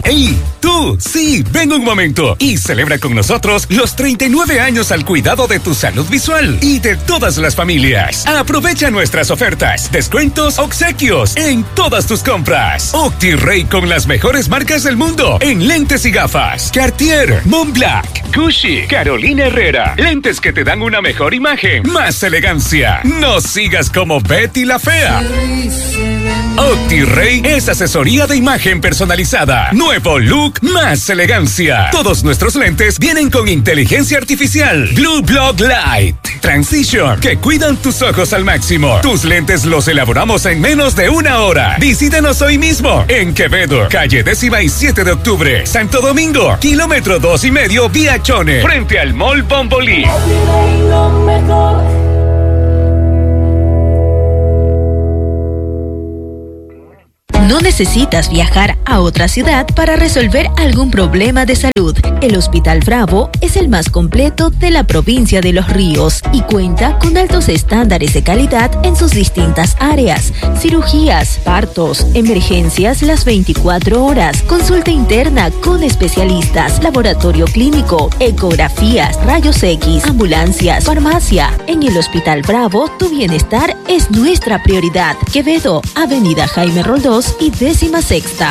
¡Ey! ¡Tú! Sí, ven un momento y celebra con nosotros los 39 años al cuidado de tu salud visual y de todas las familias. Aprovecha nuestras ofertas, descuentos, obsequios en todas tus compras. OptiRay con las mejores marcas del mundo en lentes y gafas. Cartier, Montblanc, Gucci, Carolina Herrera. Lentes que te dan una mejor imagen, más elegancia. No sigas como Betty la Fea. OptiRay es asesoría de imagen personalizada. Nuevo look, más elegancia. Todos nuestros lentes vienen con inteligencia artificial. Blue Block Light Transition, que cuidan tus ojos al máximo. Tus lentes los elaboramos en menos de 1 hora. Visítanos hoy mismo en Quevedo, calle 17 de octubre, Santo Domingo, kilómetro 2,5 vía Chone, frente al Mall Bombolí. No necesitas viajar a otra ciudad para resolver algún problema de salud. El Hospital Bravo es el más completo de la provincia de Los Ríos y cuenta con altos estándares de calidad en sus distintas áreas. Cirugías, partos, emergencias las 24 horas, consulta interna con especialistas, laboratorio clínico, ecografías, rayos X, ambulancias, farmacia. En el Hospital Bravo, tu bienestar es nuestra prioridad. Quevedo, Avenida Jaime Roldós y 16ª.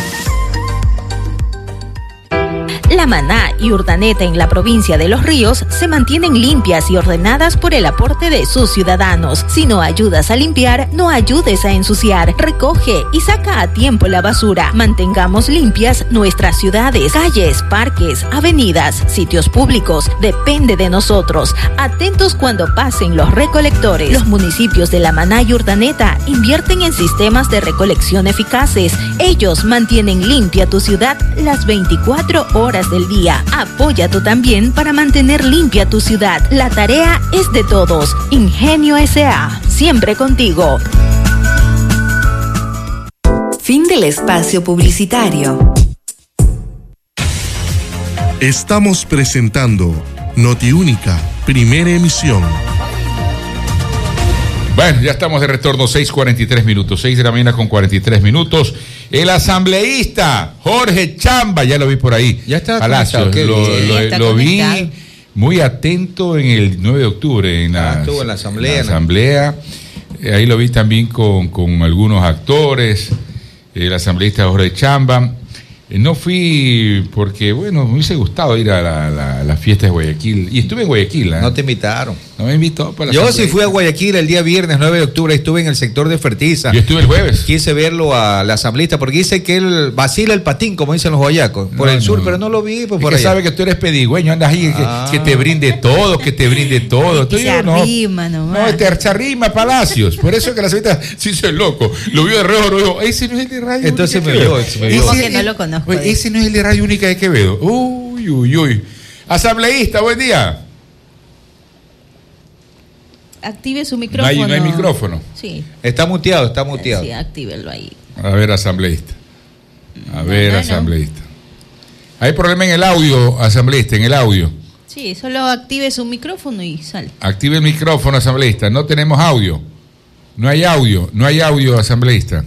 La Maná y Urdaneta en la provincia de Los Ríos se mantienen limpias y ordenadas por el aporte de sus ciudadanos. Si no ayudas a limpiar, no ayudes a ensuciar. Recoge y saca a tiempo la basura. Mantengamos limpias nuestras ciudades, calles, parques, avenidas, sitios públicos. Depende de nosotros. Atentos cuando pasen los recolectores. Los municipios de La Maná y Urdaneta invierten en sistemas de recolección eficaces. Ellos mantienen limpia tu ciudad las 24 horas del día. Apoya tú también para mantener limpia tu ciudad. La tarea es de todos. Ingenio S.A. Siempre contigo. Fin del espacio publicitario. Estamos presentando Notiúnica, primera emisión. Bueno, ya estamos de retorno, 6:43 minutos, 6 de la mañana con 43 minutos. El asambleísta Jorge Chamba, ya lo vi por ahí. Ya está Palacios, lo vi muy atento en el 9 de octubre estuvo en la asamblea. En la asamblea. Ahí lo vi también con algunos actores, el asambleísta Jorge Chamba. No fui porque, bueno, me hubiese gustado ir a la fiesta de Guayaquil. Y estuve en Guayaquil. No te invitaron. No me invitó para la Yo sí fui a Guayaquil el día viernes 9 de octubre. Estuve en el sector de Fertiza. Yo estuve el jueves. Quise verlo al asambleísta porque dice que él vacila el patín, como dicen los guayacos, por el sur, pero no lo vi. Pues, por allá. Sabe que tú eres pedigüeño, andas ahí, que te brinde todo, que te brinde todo. Se arrima nomás. No, te arrima Palacios. Por eso que la asambleísta sí se loco. Lo vio de reojo, lo dijo, ese no es el de Radio Entonces Única me vio. Como que no lo conozco. Ese no es el de Radio Única de Quevedo. Uy. Asambleísta, buen día. Active su micrófono. No hay micrófono. Sí. Está muteado. Sí, actívelo ahí. A ver, asambleísta. Asambleísta. Hay problema en el audio, asambleísta, en el audio. Sí, solo active su micrófono y sale. Active el micrófono, asambleísta. No tenemos audio. No hay audio, asambleísta.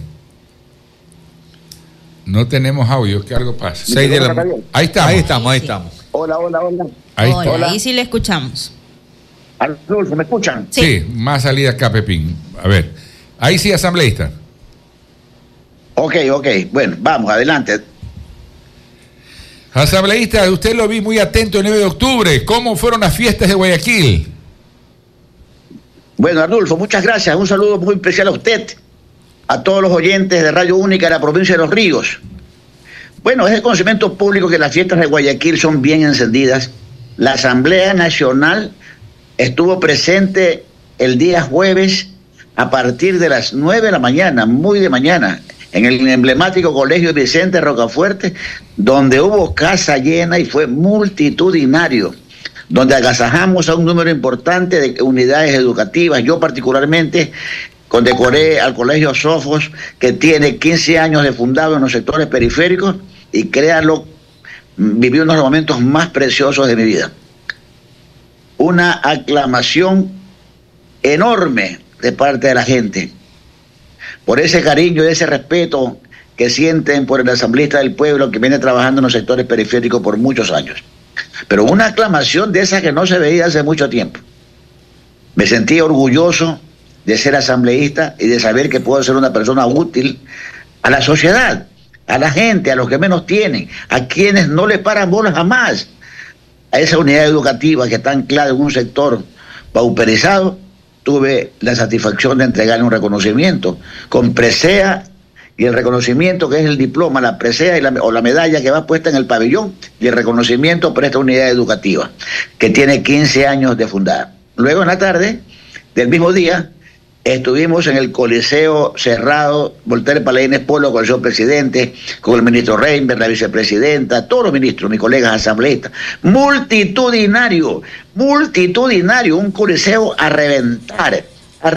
No tenemos audio, que algo pasa. Ahí estamos. Hola. Ahí sí le escuchamos. Arnulfo, ¿me escuchan? Sí, más salida acá, Pepín. A ver, ahí sí, asambleísta. Ok. Bueno, vamos, adelante. Asambleísta, usted lo vi muy atento el 9 de octubre. ¿Cómo fueron las fiestas de Guayaquil? Bueno, Arnulfo, muchas gracias. Un saludo muy especial a usted, a todos los oyentes de Radio Única de la provincia de Los Ríos. Bueno, es de conocimiento público que las fiestas de Guayaquil son bien encendidas. La Asamblea Nacional estuvo presente el día jueves a partir de las 9 de la mañana, muy de mañana, en el emblemático Colegio Vicente Rocafuerte, donde hubo casa llena y fue multitudinario, donde agasajamos a un número importante de unidades educativas. Yo particularmente condecoré al Colegio Sofos, que tiene 15 años de fundado en los sectores periféricos, y créanlo, viví uno de los momentos más preciosos de mi vida. Una aclamación enorme de parte de la gente por ese cariño y ese respeto que sienten por el asambleísta del pueblo que viene trabajando en los sectores periféricos por muchos años. Pero una aclamación de esa que no se veía hace mucho tiempo. Me sentí orgulloso de ser asambleísta y de saber que puedo ser una persona útil a la sociedad, a la gente, a los que menos tienen, a quienes no le paran bolas jamás, a esa unidad educativa que está anclada en un sector pauperizado. Tuve la satisfacción de entregarle un reconocimiento con presea y el reconocimiento que es el diploma, la presea o la medalla que va puesta en el pabellón y el reconocimiento por esta unidad educativa que tiene 15 años de fundada. Luego en la tarde del mismo día estuvimos en el Coliseo cerrado, Voltaire Palaines Polo con el señor presidente, con el ministro Reinberg, la vicepresidenta, todos los ministros, mis colegas asambleístas. Multitudinario, un coliseo a reventar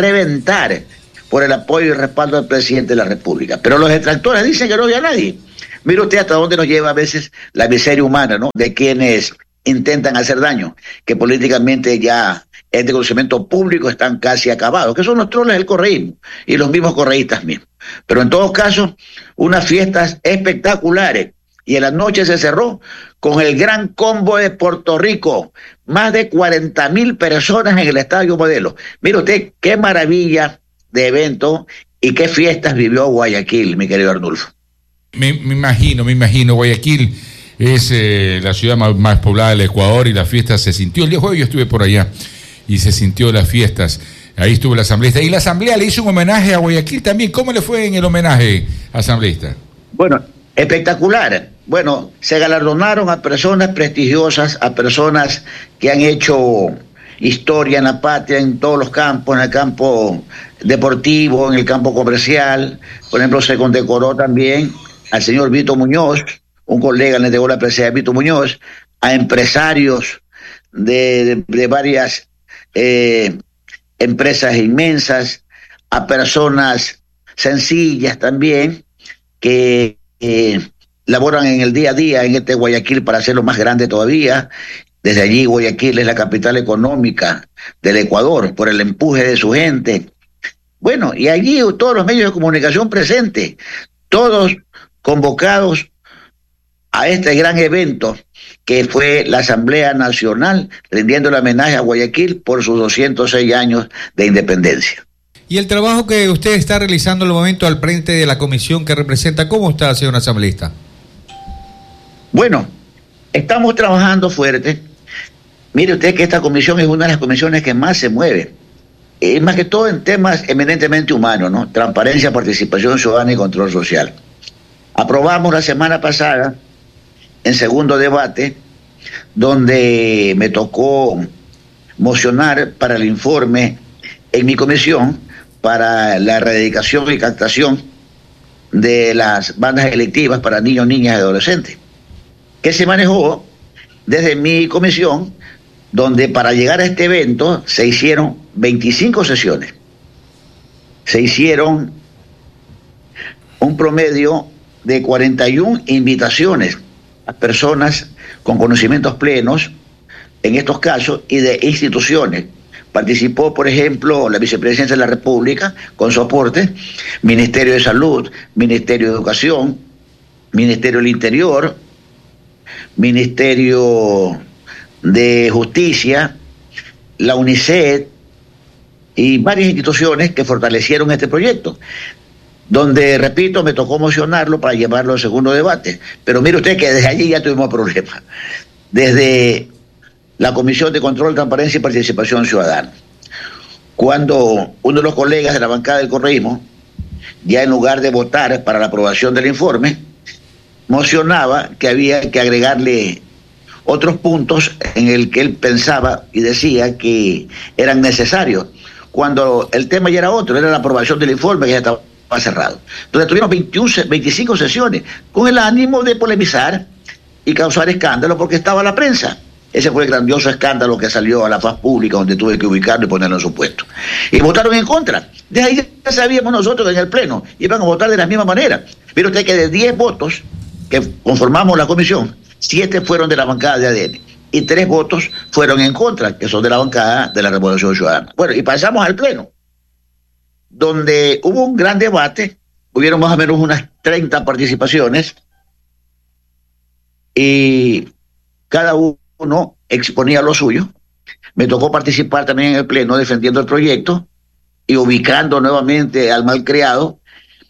por el apoyo y el respaldo del presidente de la República. Pero los detractores dicen que no había nadie. Mire usted hasta dónde nos lleva a veces la miseria humana, ¿no? De quienes intentan hacer daño, que políticamente ya este conocimiento público están casi acabados, que son los troles del correísmo y los mismos correístas mismos. Pero en todo caso, unas fiestas espectaculares, y en la noche se cerró con el gran combo de Puerto Rico, más de 40,000 personas en el Estadio Modelo. Mire usted qué maravilla de evento y qué fiestas vivió Guayaquil, mi querido Arnulfo. Me imagino, Guayaquil es la ciudad más poblada del Ecuador y la fiesta se sintió. El día jueves yo estuve por allá y se sintió las fiestas. Ahí estuvo el asambleísta. Y la asamblea le hizo un homenaje a Guayaquil también. ¿Cómo le fue en el homenaje, asambleísta? Bueno, espectacular. Bueno, se galardonaron a personas prestigiosas, a personas que han hecho historia en la patria, en todos los campos, en el campo deportivo, en el campo comercial. Por ejemplo, se condecoró también al señor Vito Muñoz, un colega le entregó la presea a Vito Muñoz, a empresarios de varias empresas inmensas, a personas sencillas también, que laboran en el día a día en este Guayaquil para hacerlo más grande todavía. Desde allí Guayaquil es la capital económica del Ecuador por el empuje de su gente. Bueno, y allí todos los medios de comunicación presentes, todos convocados a este gran evento que fue la Asamblea Nacional, rindiendo el homenaje a Guayaquil por sus 206 años de independencia. Y el trabajo que usted está realizando en el momento al frente de la comisión que representa, ¿cómo está, señor asambleísta? Bueno, estamos trabajando fuerte. Mire usted que esta comisión es una de las comisiones que más se mueve, más que todo en temas eminentemente humanos, ¿no? Transparencia, participación ciudadana y control social. Aprobamos la semana pasada, en segundo debate, donde me tocó mocionar para el informe en mi comisión para la erradicación y captación de las bandas electivas para niños, niñas y adolescentes, que se manejó desde mi comisión, donde para llegar a este evento se hicieron 25 sesiones. Se hicieron un promedio de 41 invitaciones a personas con conocimientos plenos en estos casos y de instituciones. Participó, por ejemplo, la Vicepresidencia de la República con su aporte, Ministerio de Salud, Ministerio de Educación, Ministerio del Interior, Ministerio de Justicia, la UNICEF y varias instituciones que fortalecieron este proyecto, donde, repito, me tocó mocionarlo para llevarlo al segundo debate. Pero mire usted que desde allí ya tuvimos problemas. Desde la Comisión de Control, Transparencia y Participación Ciudadana, cuando uno de los colegas de la bancada del correísmo, ya en lugar de votar para la aprobación del informe, mocionaba que había que agregarle otros puntos en el que él pensaba y decía que eran necesarios, cuando el tema ya era otro, era la aprobación del informe que ya estaba cerrado. Entonces tuvimos 25 sesiones con el ánimo de polemizar y causar escándalo porque estaba la prensa. Ese fue el grandioso escándalo que salió a la faz pública, donde tuve que ubicarlo y ponerlo en su puesto. Y votaron en contra. De ahí ya sabíamos nosotros que en el Pleno iban a votar de la misma manera. Pero usted que de 10 votos que conformamos la comisión, 7 fueron de la bancada de ADN y 3 votos fueron en contra, que son de la bancada de la Revolución Ciudadana. Bueno, y pasamos al Pleno, donde hubo un gran debate hubieron más o menos unas 30 participaciones y cada uno exponía lo suyo. Me tocó participar también en el pleno defendiendo el proyecto y ubicando nuevamente al malcriado,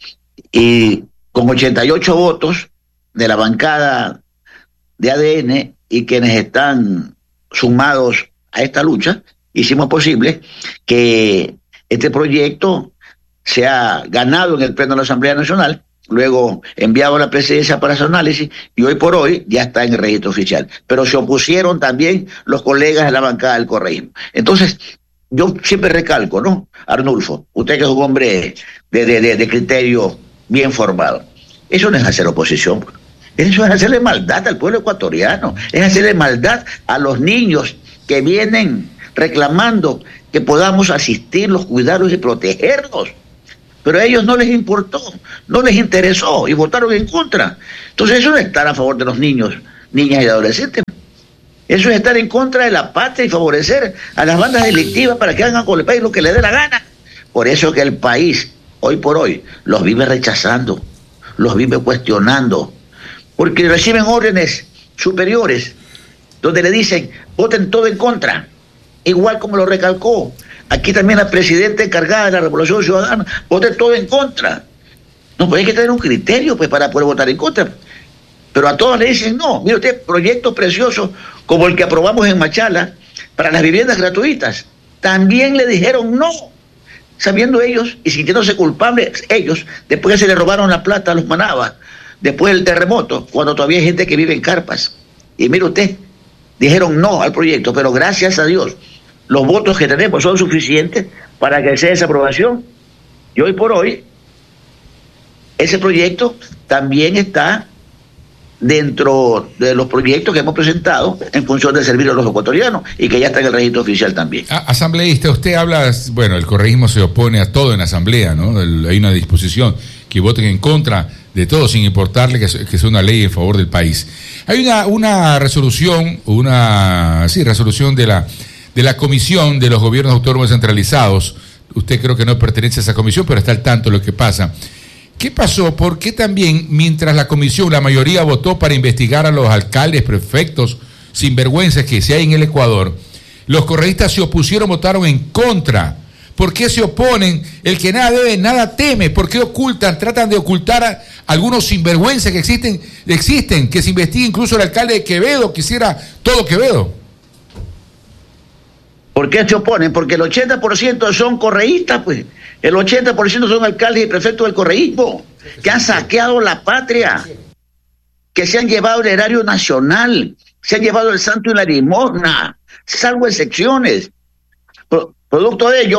y con 88 votos de la bancada de ADN y quienes están sumados a esta lucha, hicimos posible que este proyecto sea ganado en el pleno de la Asamblea Nacional, luego enviado a la presidencia para su análisis, y hoy por hoy ya está en el registro oficial. Pero se opusieron también los colegas de la bancada del correísmo. Entonces, yo siempre recalco, ¿no? Arnulfo, usted que es un hombre de criterio bien formado, eso no es hacer oposición, eso es hacerle maldad al pueblo ecuatoriano, es hacerle maldad a los niños que vienen reclamando que podamos asistirlos, cuidarlos y protegerlos. Pero a ellos no les importó, no les interesó y votaron en contra. Entonces eso no es estar a favor de los niños, niñas y adolescentes. Eso es estar en contra de la patria y favorecer a las bandas delictivas para que hagan con el país lo que les dé la gana. Por eso que el país, hoy por hoy, los vive rechazando, los vive cuestionando, porque reciben órdenes superiores donde le dicen, voten todo en contra, igual como lo recalcó aquí también la presidenta encargada de la Revolución Ciudadana, voten todo en contra. No, pues hay que tener un criterio pues para poder votar en contra. Pero a todos le dicen, no, mire usted, proyectos preciosos como el que aprobamos en Machala para las viviendas gratuitas, también le dijeron no, sabiendo ellos y sintiéndose culpables ellos, después que se le robaron la plata a los manabas, después del terremoto, cuando todavía hay gente que vive en carpas. Y mire usted, dijeron no al proyecto, pero gracias a Dios, los votos que tenemos son suficientes para que sea esa aprobación. Y hoy por hoy, ese proyecto también está dentro de los proyectos que hemos presentado en función de servir a los ecuatorianos y que ya está en el registro oficial también. Asambleísta, usted habla, bueno, el correísmo se opone a todo en asamblea, ¿no? Hay una disposición que voten en contra de todo sin importarle que sea una ley en favor del país. Hay una resolución, resolución de la Comisión de los Gobiernos Autónomos Centralizados. Usted creo que no pertenece a esa comisión, pero está al tanto de lo que pasa. ¿Qué pasó? ¿Por qué también, mientras la comisión, la mayoría votó para investigar a los alcaldes, prefectos, sinvergüenzas que se hay en el Ecuador, los correístas se opusieron, votaron en contra? ¿Por qué se oponen? El que nada debe, nada teme. ¿Por qué tratan de ocultar a algunos sinvergüenzas que existen, que se investigue incluso el alcalde de Quevedo, quisiera todo Quevedo? ¿Por qué se oponen? Porque el 80% son correístas, pues. El 80% son alcaldes y prefectos del correísmo, que han saqueado la patria, que se han llevado el erario nacional, se han llevado el santo y la limosna, salvo excepciones. Producto de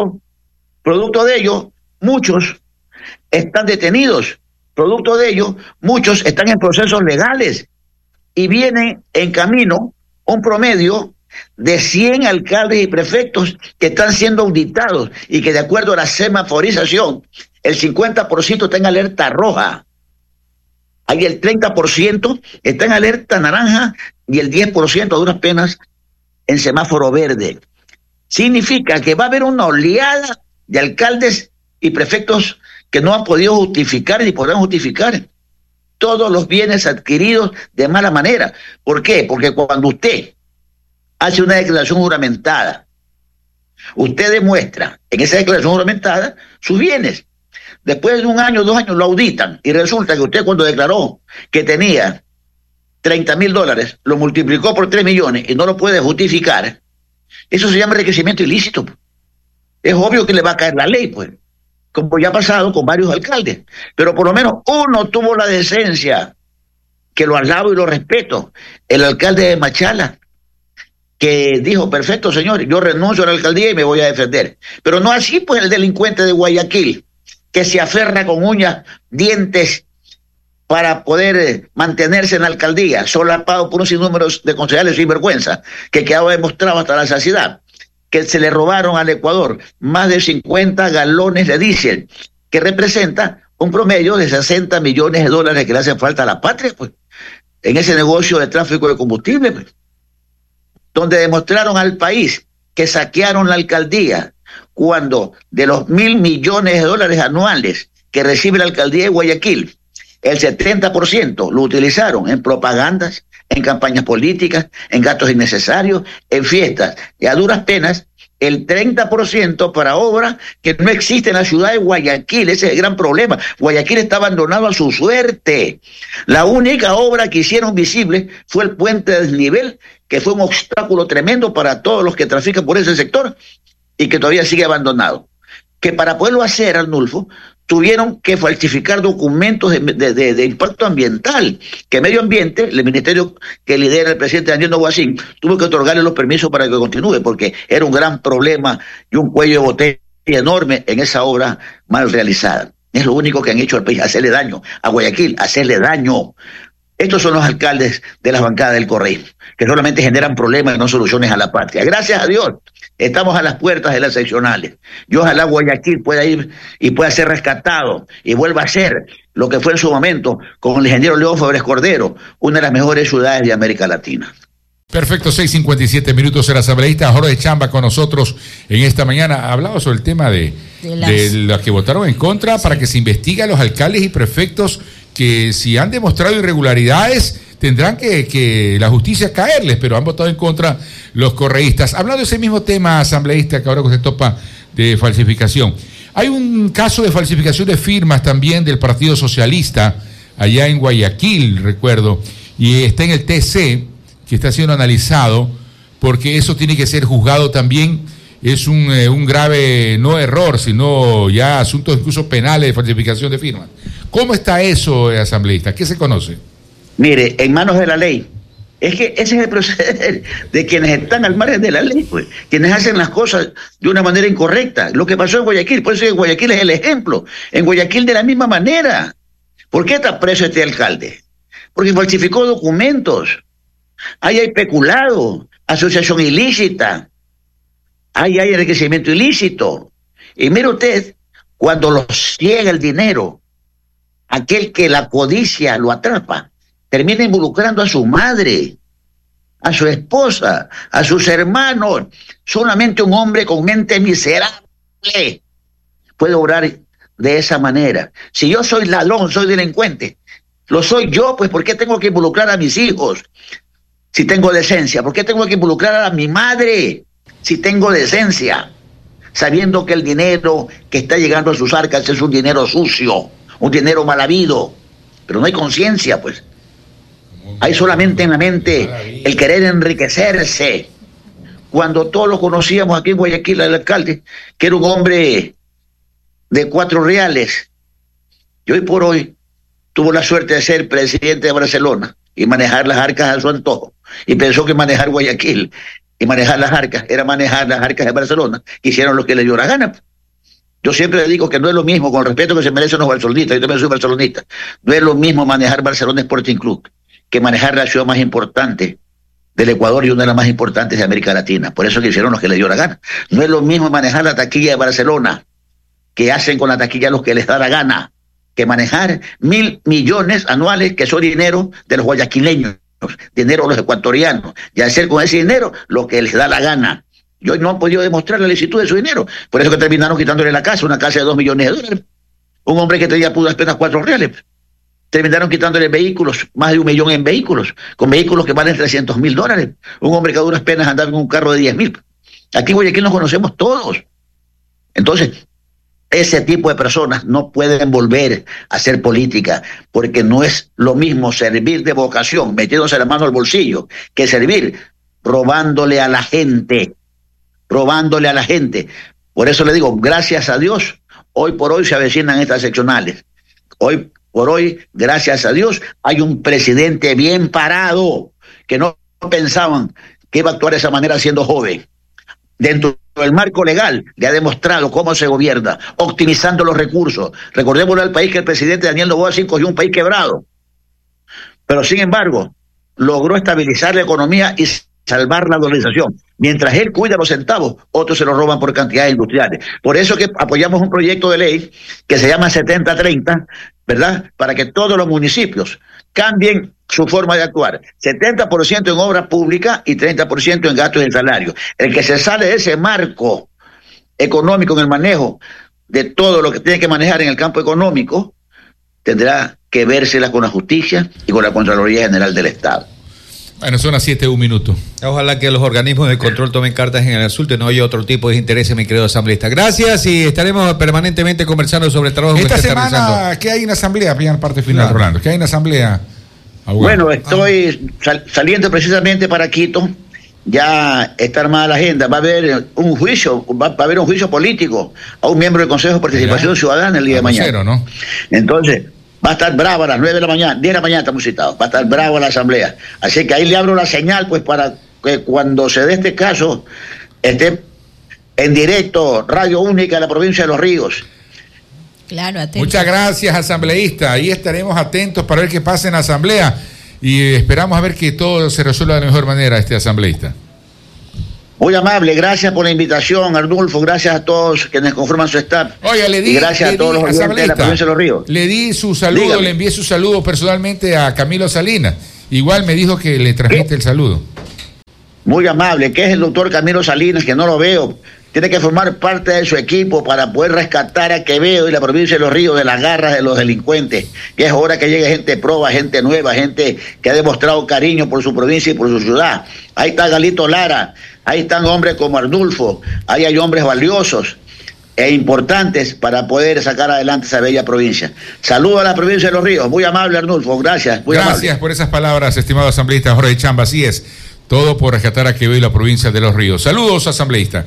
ello, muchos están detenidos. Producto de ello, muchos están en procesos legales y viene en camino un promedio de 100 alcaldes y prefectos que están siendo auditados y que de acuerdo a la semaforización, el 50% está en alerta roja. Ahí el 30% está en alerta naranja y el 10% a duras penas en semáforo verde. Significa que va a haber una oleada de alcaldes y prefectos que no han podido justificar ni podrán justificar todos los bienes adquiridos de mala manera. ¿Por qué? Porque cuando usted hace una declaración juramentada, usted demuestra en esa declaración juramentada sus bienes. Después de 1 año, 2 años lo auditan y resulta que usted cuando declaró que tenía $30,000, lo multiplicó por 3 millones y no lo puede justificar. Eso se llama enriquecimiento ilícito. Es obvio que le va a caer la ley, pues, como ya ha pasado con varios alcaldes. Pero por lo menos uno tuvo la decencia, que lo alabo y lo respeto, el alcalde de Machala, que dijo, perfecto señor, yo renuncio a la alcaldía y me voy a defender. Pero no así pues el delincuente de Guayaquil, que se aferra con uñas, dientes, para poder mantenerse en la alcaldía, solapado por un sinnúmero de concejales sinvergüenza, que quedaba demostrado hasta la saciedad, que se le robaron al Ecuador más de 50 galones de diésel, que representa un promedio de $60 millones que le hacen falta a la patria, pues, en ese negocio de tráfico de combustible, pues, donde demostraron al país que saquearon la alcaldía, cuando de los $1,000 millones anuales que recibe la alcaldía de Guayaquil, el 70% lo utilizaron en propagandas, en campañas políticas, en gastos innecesarios, en fiestas, y a duras penas el 30% para obras que no existen en la ciudad de Guayaquil. Ese es el gran problema. Guayaquil está abandonado a su suerte. La única obra que hicieron visible fue el puente de desnivel, que fue un obstáculo tremendo para todos los que trafican por ese sector y que todavía sigue abandonado. Que para poderlo hacer, Arnulfo, tuvieron que falsificar documentos de impacto ambiental, que Medio Ambiente, el ministerio que lidera el presidente Daniel Noboa, tuvo que otorgarle los permisos para que continúe, porque era un gran problema y un cuello de botella enorme en esa obra mal realizada. Es lo único que han hecho al país, hacerle daño a Guayaquil, hacerle daño. Estos son los alcaldes de las bancadas del correísmo, que solamente generan problemas y no soluciones a la patria. Gracias a Dios, estamos a las puertas de las seccionales. Y ojalá Guayaquil pueda ir y pueda ser rescatado y vuelva a ser lo que fue en su momento con el ingeniero León Febres Cordero, una de las mejores ciudades de América Latina. Perfecto, 6:57 minutos. El asambleísta Jorge Chamba con nosotros en esta mañana. Ha hablado sobre el tema de los que votaron en contra, para que se investigue a los alcaldes y prefectos que, si han demostrado irregularidades, tendrán que la justicia caerles, pero han votado en contra los correístas. Hablando de ese mismo tema, asambleísta, que ahora usted topa de falsificación, hay un caso de falsificación de firmas también del Partido Socialista allá en Guayaquil, recuerdo, y está en el TC, que está siendo analizado, porque eso tiene que ser juzgado también. Es un grave, no error, sino ya asuntos incluso penales de falsificación de firmas. ¿Cómo está eso, asambleísta? ¿Qué se conoce? Mire, en manos de la ley. Es que ese es el proceder de quienes están al margen de la ley, pues, quienes hacen las cosas de una manera incorrecta. Lo que pasó en Guayaquil, por eso en Guayaquil es el ejemplo. En Guayaquil de la misma manera. ¿Por qué está preso este alcalde? Porque falsificó documentos. Ahí hay peculado, asociación ilícita, ahí hay enriquecimiento ilícito. Y mire usted, cuando los ciega el dinero, aquel que la codicia lo atrapa, termina involucrando a su madre, a su esposa, a sus hermanos. Solamente un hombre con mente miserable puede obrar de esa manera. Si yo soy ladrón, soy delincuente, lo soy yo, pues ¿por qué tengo que involucrar a mis hijos si tengo decencia? ¿Por qué tengo que involucrar a mi madre si tengo decencia? Sabiendo que el dinero que está llegando a sus arcas es un dinero sucio, un dinero mal habido, pero no hay conciencia, pues. Hay solamente en la mente el querer enriquecerse. Cuando todos lo conocíamos aquí en Guayaquil, el alcalde, que era un hombre de 4 reales, y hoy por hoy tuvo la suerte de ser presidente de Barcelona y manejar las arcas a su antojo, y pensó que manejar Guayaquil y manejar las arcas era manejar las arcas de Barcelona, que hicieron lo que le dio la gana. Yo siempre le digo que no es lo mismo, con el respeto que se merecen los barcelonistas, yo también soy barcelonista, no es lo mismo manejar Barcelona Sporting Club que manejar la ciudad más importante del Ecuador y una de las más importantes de América Latina. Por eso que hicieron lo que les dio la gana. No es lo mismo manejar la taquilla de Barcelona, que hacen con la taquilla los que les da la gana, que manejar 1.000 millones anuales, que son dinero de los guayaquileños, dinero de los ecuatorianos, y hacer con ese dinero lo que les da la gana. Y hoy no han podido demostrar la licitud de su dinero. Por eso que terminaron quitándole la casa, una casa de $2 millones. Un hombre que tenía apenas 4 reales. Terminaron quitándole vehículos, más de 1 millón en vehículos, con vehículos que valen $300,000. Un hombre que a duras penas andaba en un carro de 10,000. Aquí en Guayaquil nos conocemos todos. Entonces, ese tipo de personas no pueden volver a hacer política, porque no es lo mismo servir de vocación, metiéndose la mano al bolsillo, que servir robándole a la gente. Robándole a la gente. Por eso le digo, gracias a Dios, hoy por hoy se avecinan estas seccionales. Hoy por hoy, gracias a Dios, hay un presidente bien parado, que no pensaban que iba a actuar de esa manera siendo joven. Dentro del marco legal, le ha demostrado cómo se gobierna, optimizando los recursos. Recordémosle al país que el presidente Daniel Noboa cogió un país quebrado, pero sin embargo, logró estabilizar la economía y salvar la dolarización. Mientras él cuida los centavos, otros se los roban por cantidades industriales. Por eso que apoyamos un proyecto de ley que se llama 70-30, ¿verdad? Para que todos los municipios cambien su forma de actuar. 70% en obra pública y 30% en gastos de salario. El que se sale de ese marco económico en el manejo de todo lo que tiene que manejar en el campo económico, tendrá que vérsela con la justicia y con la Contraloría General del Estado. Bueno, son las 7:01. Ojalá que los organismos de control tomen cartas en el asunto y no haya otro tipo de intereses, mi querido asambleísta. Gracias, y estaremos permanentemente conversando sobre el trabajo esta que usted semana, está realizando. ¿qué hay en asamblea? Ya en parte final, Claro. Rolando. ¿Qué hay en asamblea? Bueno, estoy saliendo precisamente para Quito. Ya está armada la agenda. Va a haber un juicio, va a haber un juicio político a un miembro del Consejo de Participación Ciudadana el día de mañana. Vocero, ¿no? Entonces, va a estar brava a las 9 de la mañana, 10 de la mañana estamos citados, va a estar bravo la asamblea. Así que ahí le abro la señal, pues, para que cuando se dé este caso, esté en directo, Radio Única de la provincia de Los Ríos. Claro, atento. Muchas gracias, asambleísta. Ahí estaremos atentos para ver qué pasa en la asamblea y esperamos a ver que todo se resuelva de la mejor manera, asambleísta. Muy amable, gracias por la invitación, Arnulfo, gracias a todos quienes conforman su staff. Oiga, y gracias a todos los oyentes de la provincia de Los Ríos. Le di su saludo, Dígame. le envié su saludo personalmente a Camilo Salinas. Igual me dijo que le transmite el saludo. Muy amable, que es el doctor Camilo Salinas, que no lo veo. Tiene que formar parte de su equipo para poder rescatar a Quevedo y la provincia de Los Ríos de las garras de los delincuentes. Que es hora que llegue gente proba, gente nueva, gente que ha demostrado cariño por su provincia y por su ciudad. Ahí está Galito Lara, ahí están hombres como Arnulfo, ahí hay hombres valiosos e importantes para poder sacar adelante esa bella provincia. Saludo a la provincia de Los Ríos, muy amable Arnulfo, gracias. Muy Gracias amable. por esas palabras, estimado asambleísta Jorge Chamba. Así es, todo por rescatar a Quevedo y la provincia de Los Ríos. Saludos, asambleísta.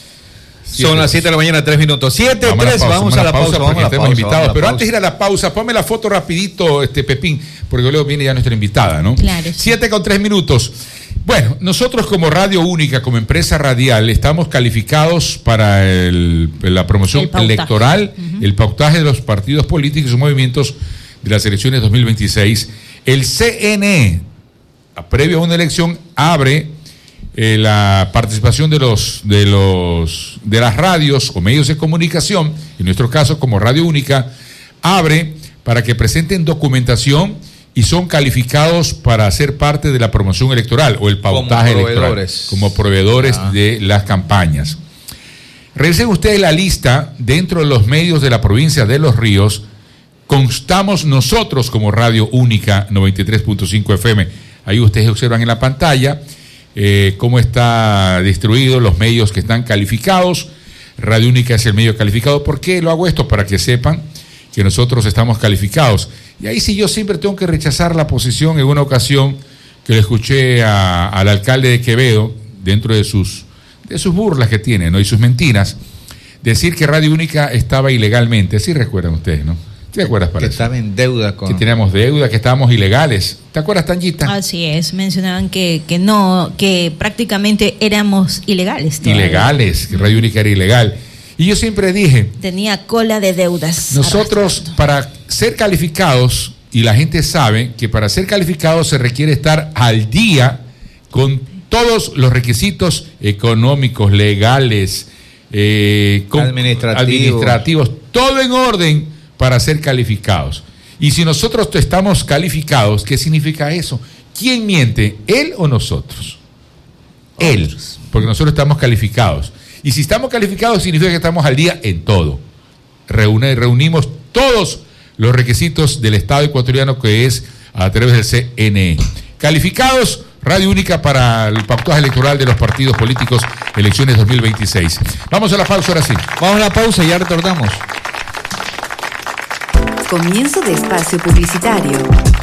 Son las 7 de la mañana, 3 minutos. 7, Vamos 3, vamos a la pausa. porque estamos invitados. Pero antes de ir a la pausa, ponme la foto rapidito, Pepín, porque luego viene ya nuestra invitada, ¿no? Claro, sí. 7:03. Bueno, nosotros como Radio Única, como empresa radial, estamos calificados para la promoción electoral, el pautaje de los partidos políticos y movimientos de las elecciones 2026. El CNE, previo a una elección, abre la participación de las radios o medios de comunicación, en nuestro caso como Radio Única, abre para que presenten documentación y son calificados para ser parte de la promoción electoral o el pautaje electoral, como proveedores de las campañas. Revisen ustedes la lista. Dentro de los medios de la provincia de Los Ríos constamos nosotros como Radio Única 93.5 FM. Ahí ustedes observan en la pantalla cómo está distribuido los medios que están calificados. Radio Única es el medio calificado. ¿Por qué lo hago esto? Para que sepan que nosotros estamos calificados. Y ahí sí yo siempre tengo que rechazar la posición en una ocasión que le escuché al alcalde de Quevedo, dentro de sus burlas que tiene, ¿no? Y sus mentiras, decir que Radio Única estaba ilegalmente. Sí recuerdan ustedes, ¿no? ¿Te acuerdas, para que eso? estaba en deuda con... Que teníamos deuda, que estábamos ilegales. ¿Te acuerdas, Tanguita? Así es, mencionaban que no, que prácticamente éramos ilegales. Todavía. Ilegales, que Radio Única era ilegal. Y yo siempre dije... Tenía cola de deudas. Nosotros, para ser calificados, y la gente sabe que para ser calificados se requiere estar al día con todos los requisitos económicos, legales, administrativos, todo en orden para ser calificados. Y si nosotros estamos calificados, ¿qué significa eso? ¿Quién miente? ¿Él o nosotros? Él, porque nosotros estamos calificados. Y si estamos calificados significa que estamos al día en todo. Reunimos todos los requisitos del Estado ecuatoriano, que es a través del CNE. Calificados, Radio Única para el pautaje electoral de los partidos políticos, elecciones 2026. Vamos a la pausa ahora sí. Vamos a la pausa y ya retornamos. Comienzo de espacio publicitario.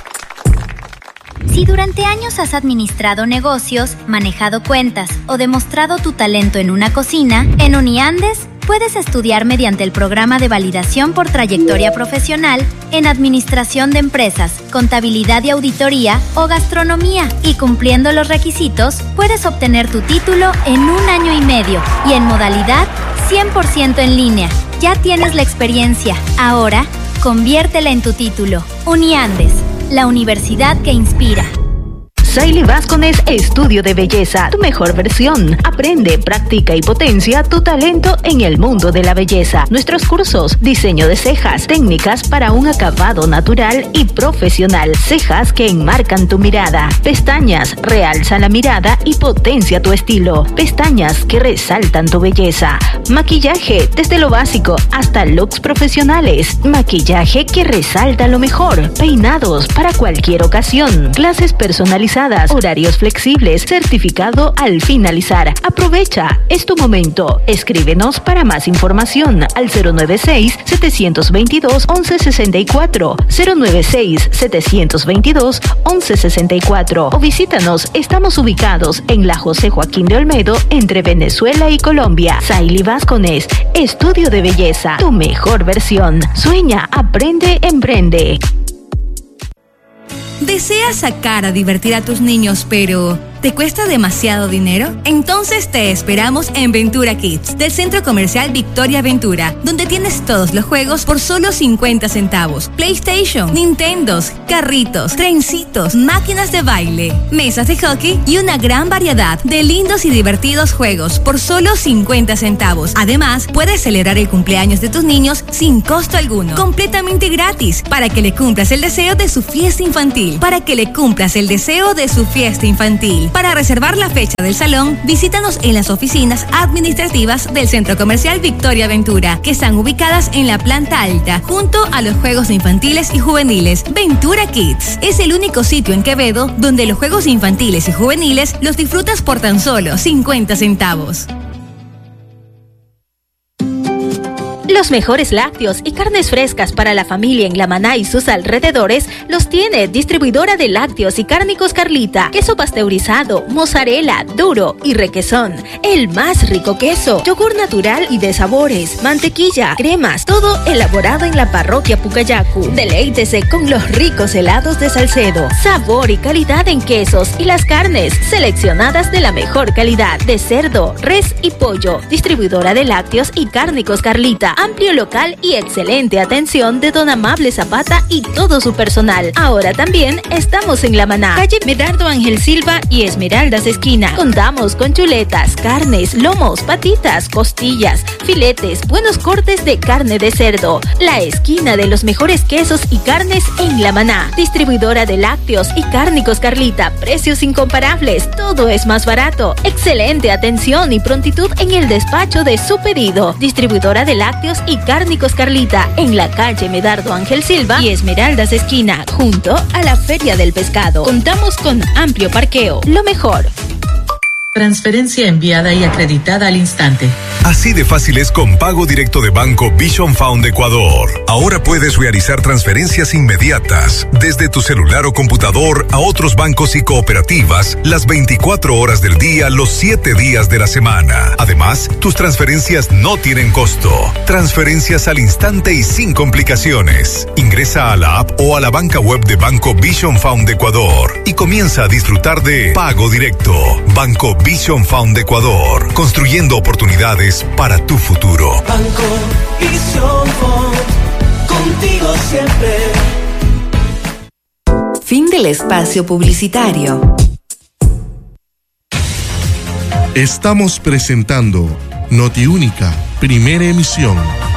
Si durante años has administrado negocios, manejado cuentas o demostrado tu talento en una cocina, en Uniandes puedes estudiar mediante el programa de validación por trayectoria profesional en administración de empresas, contabilidad y auditoría o gastronomía, y cumpliendo los requisitos puedes obtener tu título en 1 año y medio y en modalidad 100% en línea. Ya tienes la experiencia, ahora conviértela en tu título. Uniandes, la universidad que inspira. Saily Vázquez Estudio de Belleza, tu mejor versión. Aprende, practica y potencia tu talento en el mundo de la belleza. Nuestros cursos: diseño de cejas, técnicas para un acabado natural y profesional, cejas que enmarcan tu mirada, pestañas, realza la mirada y potencia tu estilo, pestañas que resaltan tu belleza, maquillaje desde lo básico hasta looks profesionales, maquillaje que resalta lo mejor, peinados para cualquier ocasión, clases personalizadas, horarios flexibles, certificado al finalizar. Aprovecha, es tu momento. Escríbenos para más información al 096-722-1164, 096-722-1164 o visítanos. Estamos ubicados en la José Joaquín de Olmedo, entre Venezuela y Colombia. Saily Vázquez, Estudio de Belleza, tu mejor versión. Sueña, aprende, emprende. ¿Deseas sacar a divertir a tus niños, pero te cuesta demasiado dinero? Entonces te esperamos en Ventura Kids, del Centro Comercial Victoria Ventura, donde tienes todos los juegos por solo 50 centavos. PlayStation, Nintendos, carritos, trencitos, máquinas de baile, mesas de hockey y una gran variedad de lindos y divertidos juegos por solo 50 centavos. Además, puedes celebrar el cumpleaños de tus niños sin costo alguno, completamente gratis, para que le cumplas el deseo de su fiesta infantil. Para reservar la fecha del salón, visítanos en las oficinas administrativas del Centro Comercial Victoria Ventura, que están ubicadas en la planta alta, junto a los juegos infantiles y juveniles. Ventura Kids es el único sitio en Quevedo donde los juegos infantiles y juveniles los disfrutas por tan solo 50 centavos. Los mejores lácteos y carnes frescas para la familia en La Maná y sus alrededores los tiene Distribuidora de Lácteos y Cárnicos Carlita. Queso pasteurizado, mozzarella, duro y requesón. El más rico queso, yogur natural y de sabores, mantequilla, cremas, todo elaborado en la parroquia Pucayacu. Deleítese con los ricos helados de Salcedo. Sabor y calidad en quesos y las carnes seleccionadas de la mejor calidad de cerdo, res y pollo. Distribuidora de Lácteos y Cárnicos Carlita. Amplio local y excelente atención de don Amable Zapata y todo su personal. Ahora también estamos en La Maná, calle Medardo Ángel Silva y Esmeraldas esquina. Contamos con chuletas, carnes, lomos, patitas, costillas, filetes, buenos cortes de carne de cerdo. La esquina de los mejores quesos y carnes en La Maná. Distribuidora de Lácteos y Cárnicos Carlita. Precios incomparables, todo es más barato. Excelente atención y prontitud en el despacho de su pedido. Distribuidora de Lácteos y Cárnicos Carlita, en la calle Medardo Ángel Silva y Esmeraldas esquina, junto a la Feria del Pescado. Contamos con amplio parqueo. Lo mejor. Transferencia enviada y acreditada al instante. Así de fácil es con pago directo de Banco Vision Fund Ecuador. Ahora puedes realizar transferencias inmediatas desde tu celular o computador a otros bancos y cooperativas las 24 horas del día, los 7 días de la semana. Además, tus transferencias no tienen costo. Transferencias al instante y sin complicaciones. Ingresa a la app o a la banca web de Banco Vision Fund Ecuador y comienza a disfrutar de pago directo. Banco Vision Fund Ecuador, construyendo oportunidades para tu futuro. Banco Vision Fund, contigo siempre. Fin del espacio publicitario. Estamos presentando Notiúnica, primera emisión.